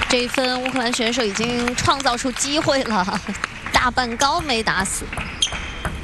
这一分乌克兰选手已经创造出机会了，大半高没打死。